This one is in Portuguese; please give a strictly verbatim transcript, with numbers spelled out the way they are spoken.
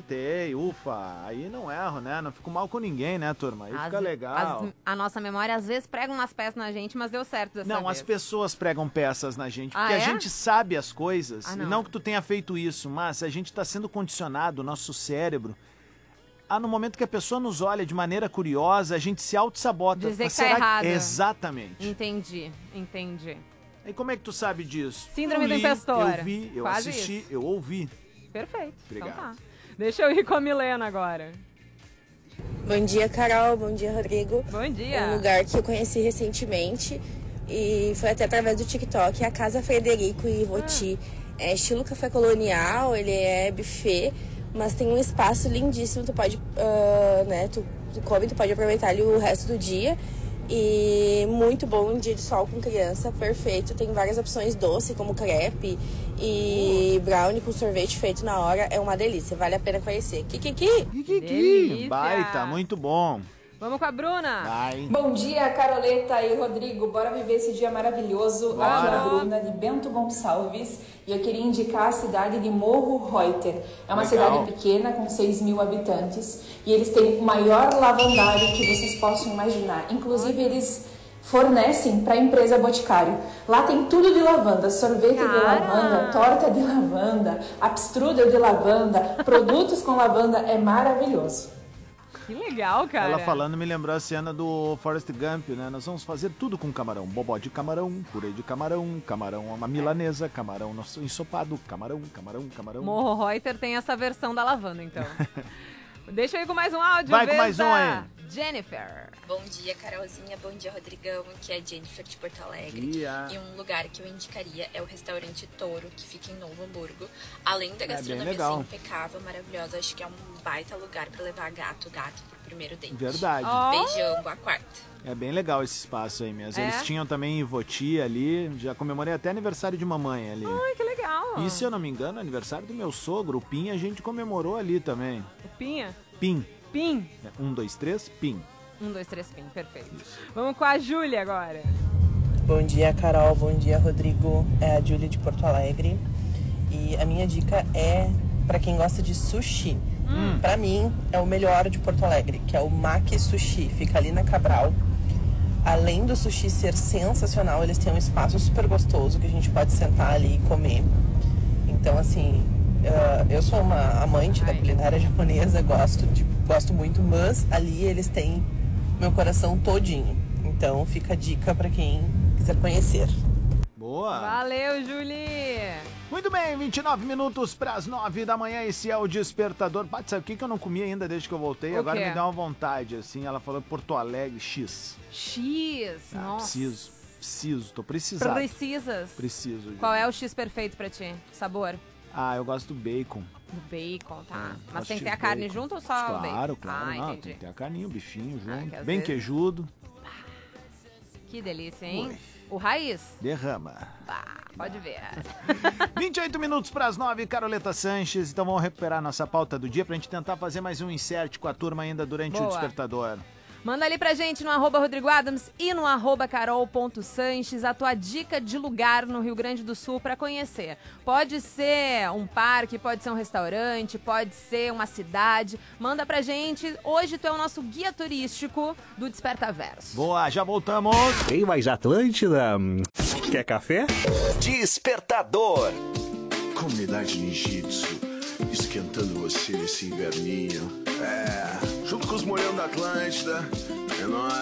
acertei, ufa, aí não erro, né? Não fico mal com ninguém, né, turma? Aí As- fica legal. as- a nossa memória às vezes prega umas peças na gente, mas deu certo dessa Não, vez. as pessoas pregam peças na gente, Ah, porque é? a gente sabe as coisas, Ah, e não. não que tu tenha feito isso, mas a gente está sendo condicionado, o nosso cérebro, a no momento que a pessoa nos olha de maneira curiosa, a gente se auto-sabota. Dizer Mas que tá será errado. Exatamente. Entendi, entendi. E como é que tu sabe disso? Síndrome eu do li, impostor. Eu vi, eu Quase assisti, isso. eu ouvi. Perfeito. Obrigado. Então tá. Deixa eu ir com a Milena agora. Bom dia, Carol. Bom dia, Rodrigo. Bom dia. Um lugar que eu conheci recentemente e foi até através do TikTok, é a Casa Frederico e Roti. Ah. É estilo café colonial, ele é buffet, mas tem um espaço lindíssimo. Tu pode, uh, né, tu, tu come, tu pode aproveitar ali o resto do dia. E muito bom, um dia de sol com criança, perfeito. Tem várias opções doce, como crepe e brownie com sorvete feito na hora. É uma delícia, vale a pena conhecer. Kikiki! Kikiki! Delícia. Baita, muito bom. Vamos com a Bruna. Vai. Bom dia, Caroleta e Rodrigo. Bora viver esse dia maravilhoso. Aqui é a Bruna, de Bento Gonçalves. E eu queria indicar a cidade de Morro Reuter. É uma Legal. cidade pequena, com seis mil habitantes. E eles têm o maior lavandário que vocês possam imaginar. Inclusive, eles fornecem para a empresa Boticário. Lá tem tudo de lavanda. Sorvete de Cara. lavanda, torta de lavanda, abstrudel de lavanda, produtos com lavanda. É maravilhoso. Que legal, cara. Ela falando me lembrou a cena do Forrest Gump, né? Nós vamos fazer tudo com camarão. Bobó de camarão, purê de camarão, camarão uma milanesa, camarão nosso ensopado, camarão, camarão, camarão. Morro Reuter tem essa versão da lavanda, então. Deixa eu ir com mais um áudio. Vai com vez mais um da aí. Jennifer. Bom dia, Carolzinha. Bom dia, Rodrigão. Aqui é a Jennifer de Porto Alegre. Dia. E um lugar que eu indicaria é o restaurante Toro, que fica em Novo Hamburgo. Além da bem gastronomia legal. ser impecável, maravilhosa, acho que é um baita lugar pra levar gato, gato pro primeiro date. Verdade. Ó. Beijão, boa quarta. É bem legal esse espaço aí mesmo. É? Eles tinham também em Voti ali, já comemorei até aniversário de mamãe ali. Ai, que legal. E se eu não me engano, aniversário do meu sogro, o Pim, a gente comemorou ali também. O Pinha? Pim. Pim. É, Um, dois, três, Pim. Um, dois, três, Pim. Perfeito. Vamos com a Júlia agora. Bom dia, Carol. Bom dia, Rodrigo. É a Júlia de Porto Alegre. E a minha dica é para quem gosta de sushi. Hum. Para mim, é o melhor de Porto Alegre, que é o Maki Sushi. Fica ali na Cabral. Além do sushi ser sensacional, eles têm um espaço super gostoso que a gente pode sentar ali e comer. Então, assim, uh, eu sou uma amante Ai. da culinária japonesa, gosto, de, gosto muito, mas ali eles têm meu coração todinho. Então, fica a dica para quem quiser conhecer. Boa. Valeu, Julie. Muito bem, vinte e nove minutos para as nove da manhã, esse é o Despertador. Pode sabe o que que eu não comi ainda desde que eu voltei? O Agora quê? me dá uma vontade, assim. Ela falou Porto Alegre X. X. Ah, Nossa. preciso, preciso, tô precisado. Precisas. Preciso. gente. Qual é o X perfeito pra ti? Sabor? Ah, eu gosto do bacon. Do bacon, tá. É, Mas gosto tem que de ter a carne bacon. junto ou só o bacon? Claro, claro. Ah, não, entendi. tem que ter a carninha, o bichinho Ah, junto. que às Bem vezes- queijudo. Que delícia, hein? Ui. O raiz? Derrama. Bah, pode ver. vinte e oito minutos para as nove, Caroleta Sanches. Então vamos recuperar nossa pauta do dia pra gente tentar fazer mais um insert com a turma ainda durante Boa. o Despertador. Manda ali pra gente no arroba Rodrigo Adams e no arroba carol.sanches a tua dica de lugar no Rio Grande do Sul pra conhecer. Pode ser um parque, pode ser um restaurante, pode ser uma cidade. Manda pra gente. Hoje tu é o nosso guia turístico do Despertaverso. Boa, já voltamos. Tem mais Atlântida? Quer café? Despertador. Comunidade Ninjitsu, esquentando você nesse inverninho. É, junto com os Morão da Atlântida, é nóis.